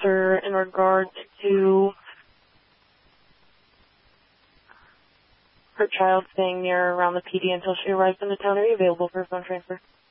answer in regards to her child staying near around the PD until she arrives in the town. Are you available for a phone transfer?